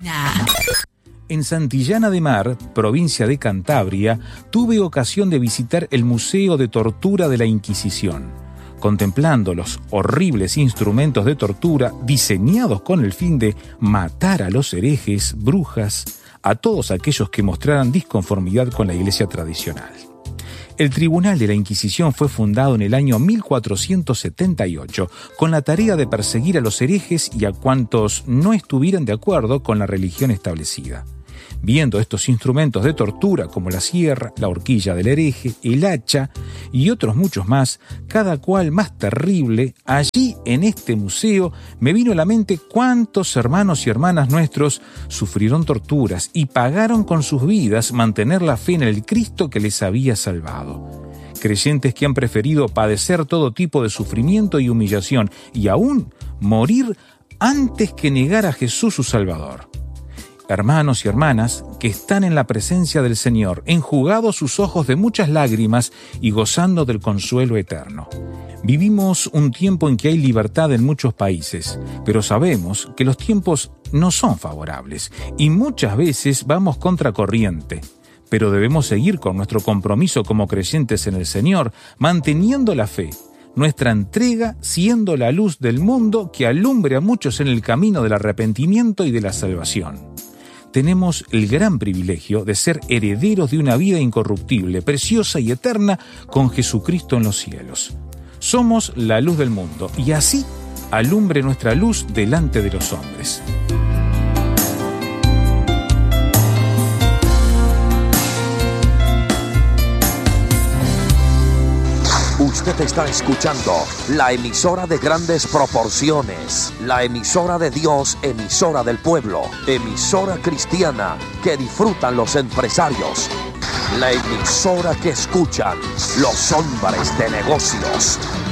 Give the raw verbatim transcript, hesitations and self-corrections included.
En Santillana de Mar, provincia de Cantabria, tuve ocasión de visitar el Museo de Tortura de la Inquisición. Contemplando los horribles instrumentos de tortura diseñados con el fin de matar a los herejes, brujas, a todos aquellos que mostraran disconformidad con la Iglesia tradicional. El Tribunal de la Inquisición fue fundado en el año mil cuatrocientos setenta y ocho con la tarea de perseguir a los herejes y a cuantos no estuvieran de acuerdo con la religión establecida. Viendo estos instrumentos de tortura como la sierra, la horquilla del hereje, el hacha y otros muchos más, cada cual más terrible, allí en este museo me vino a la mente cuántos hermanos y hermanas nuestros sufrieron torturas y pagaron con sus vidas mantener la fe en el Cristo que les había salvado. Creyentes que han preferido padecer todo tipo de sufrimiento y humillación y aún morir antes que negar a Jesús su Salvador. Hermanos y hermanas que están en la presencia del Señor, enjugados sus ojos de muchas lágrimas y gozando del consuelo eterno. Vivimos un tiempo en que hay libertad en muchos países, pero sabemos que los tiempos no son favorables y muchas veces vamos contracorriente. Pero debemos seguir con nuestro compromiso como creyentes en el Señor, manteniendo la fe, nuestra entrega siendo la luz del mundo que alumbre a muchos en el camino del arrepentimiento y de la salvación. Tenemos el gran privilegio de ser herederos de una vida incorruptible, preciosa y eterna con Jesucristo en los cielos. Somos la luz del mundo y así alumbre nuestra luz delante de los hombres. Usted está escuchando la emisora de grandes proporciones, la emisora de Dios, emisora del pueblo, emisora cristiana que disfrutan los empresarios, la emisora que escuchan los hombres de negocios.